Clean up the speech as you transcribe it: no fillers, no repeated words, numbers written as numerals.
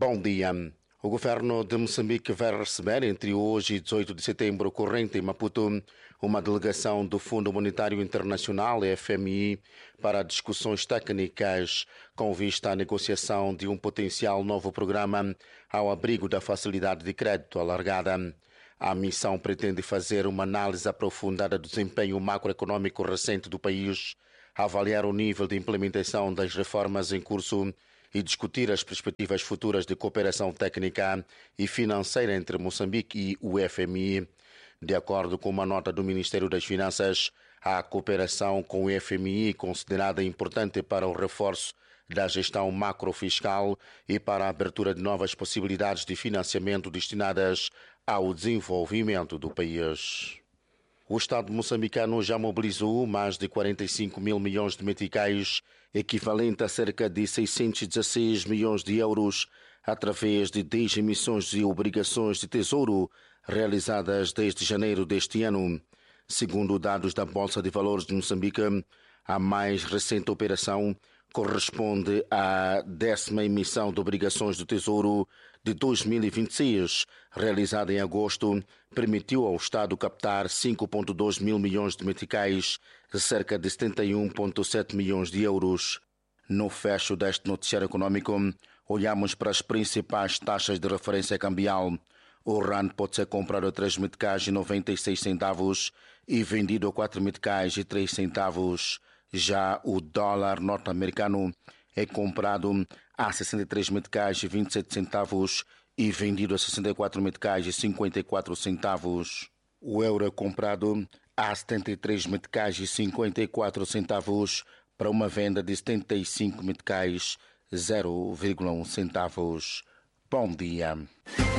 Bom dia. O governo de Moçambique vai receber entre hoje e 18 de setembro corrente em Maputo uma delegação do Fundo Monetário Internacional, FMI, para discussões técnicas com vista à negociação de um potencial novo programa ao abrigo da facilidade de crédito alargada. A missão pretende fazer uma análise aprofundada do desempenho macroeconômico recente do país, avaliar o nível de implementação das reformas em curso e discutir as perspectivas futuras de cooperação técnica e financeira entre Moçambique e o FMI. De acordo com uma nota do Ministério das Finanças, a cooperação com o FMI é considerada importante para o reforço da gestão macrofiscal e para a abertura de novas possibilidades de financiamento destinadas ao desenvolvimento do país. O Estado moçambicano já mobilizou mais de 45 mil milhões de meticais, equivalente a cerca de 616 milhões de euros, através de 10 emissões de obrigações de tesouro realizadas desde janeiro deste ano. Segundo dados da Bolsa de Valores de Moçambique, a mais recente operação corresponde à 10ª emissão de obrigações do Tesouro de 2026, realizada em agosto, permitiu ao Estado captar 5,2 mil milhões de meticais, cerca de 71,7 milhões de euros. No fecho deste noticiário econômico, olhamos para as principais taxas de referência cambial. O RAN pode ser comprado a 3 meticais e 96 centavos e vendido a 4 meticais e 3 centavos. Já o dólar norte-americano é comprado a 63 meticais e 27 centavos e vendido a 64 meticais e 54 centavos. O euro é comprado a 73 meticais e 54 centavos para uma venda de 75 meticais 0,1 centavos. Bom dia.